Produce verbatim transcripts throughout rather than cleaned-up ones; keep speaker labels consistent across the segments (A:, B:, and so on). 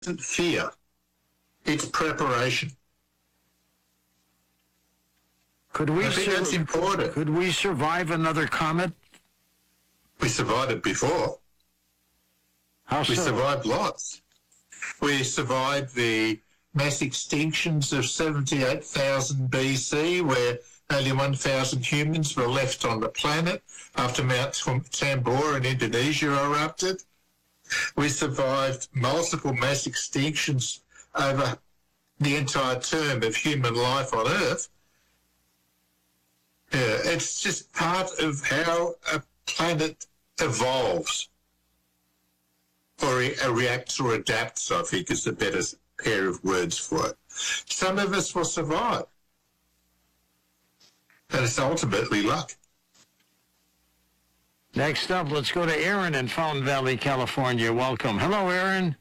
A: isn't fear, it's preparation.
B: Could we
A: I think
B: sur-
A: that's important.
B: Could we survive another comet?
A: We survived it before.
B: How
A: We
B: so?
A: survived lots. We survived the mass extinctions of seventy-eight thousand B C, where only one thousand humans were left on the planet after Mount Tambora in Indonesia erupted. We survived multiple mass extinctions over the entire term of human life on Earth. Yeah, it's just part of how a planet evolves, or re- reacts or adapts, I think is the better pair of words for it. Some of us will survive, and it's ultimately luck.
B: Next up, let's go to Aaron in Fountain Valley, California. Welcome. Hello, Aaron.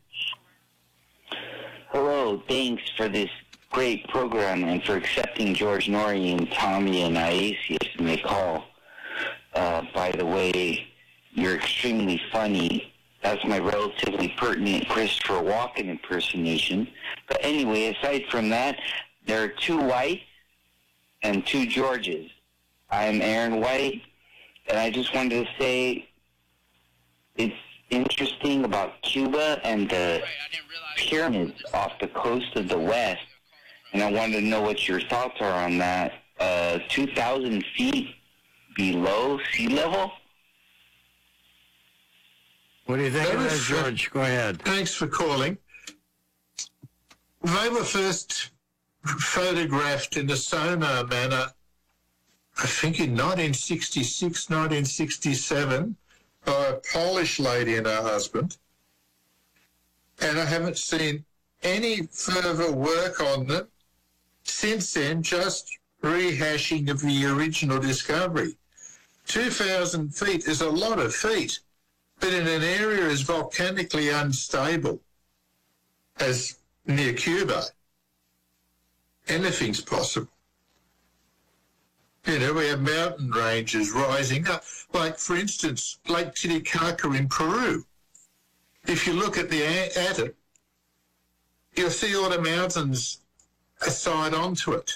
C: Hello, thanks for this great program and for accepting George Norrie and Tommy and Iasius in the call. Uh, by the way, you're extremely funny. That's my relatively pertinent Christopher Walken impersonation. But anyway, aside from that, there are two Whites and two Georges. I'm Aaron White, and I just wanted to say it's interesting about Cuba and the pyramids off the coast of the West, and I wanted to know what your thoughts are on that. Uh, two thousand feet below sea level?
B: What do you think
A: That
B: of that,
A: was,
B: George? Go ahead.
A: Thanks for calling. They were first photographed in a sonar manner, I think in nineteen sixty-six, nineteen sixty-seven, by a Polish lady and her husband. And I haven't seen any further work on them since then, just rehashing of the original discovery. two thousand feet is a lot of feet, but in an area as volcanically unstable as near Cuba, anything's possible. You know, we have mountain ranges rising up, like, for instance, Lake Titicaca in Peru. If you look at the at it, you'll see all the mountains side onto it.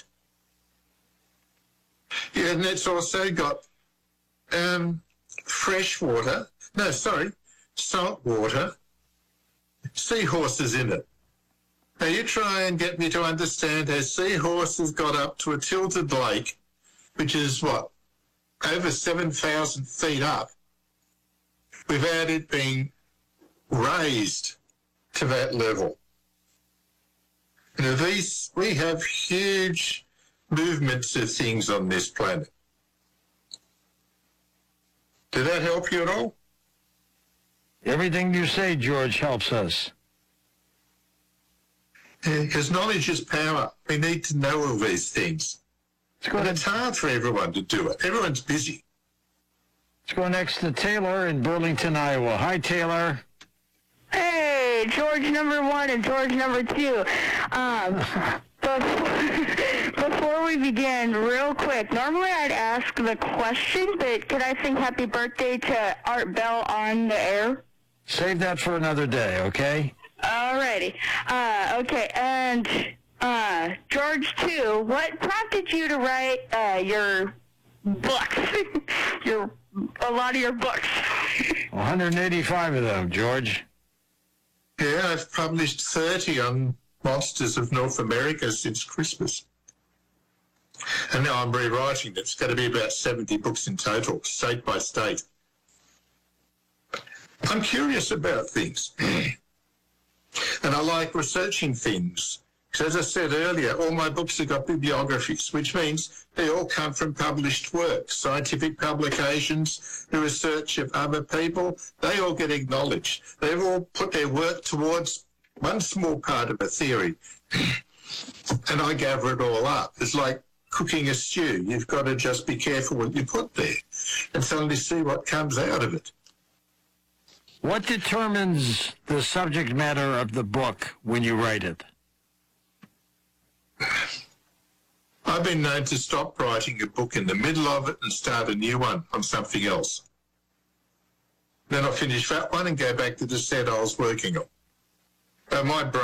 A: Yeah, and it's also got um, fresh water, no, sorry, salt water, seahorses in it. Now you try and get me to understand how seahorses got up to a tilted lake, which is what, over seven thousand feet up, without it being raised to that level. You know, these, we have huge movements of things on this planet. Did that help you at all?
B: Everything you say, George, helps us.
A: Because knowledge is power. We need to know all these things.
B: Let's go,
A: But
B: to,
A: it's hard for everyone to do it. Everyone's busy.
B: let's go next to Taylor in Burlington, Iowa. Hi, Taylor.
D: Hey, George number one and George number two. Um, before, before we begin, real quick, normally I'd ask the question, but could I sing happy birthday to Art Bell on the air?
B: Save that for another day, okay?
D: Alrighty. Uh, okay, and uh, George two, what prompted you to write uh, your books? your a lot of your books.
B: one hundred eighty-five of them, George.
A: Yeah, I've published thirty on Monsters of North America since Christmas. And now I'm rewriting it. It's going to be about seventy books in total, state by state. I'm curious about things. And I like researching things. Because as I said earlier, all my books have got bibliographies, which means they all come from published works, scientific publications, the research of other people. They all get acknowledged. They've all put their work towards one small part of a theory. And I gather it all up. It's like cooking a stew. You've got to just be careful what you put there and suddenly see what comes out of it.
B: What determines the subject matter of the book when you write it?
A: I've been known to stop writing a book in the middle of it and start a new one on something else. Then I'll finish that one and go back to the set I was working on. Uh, my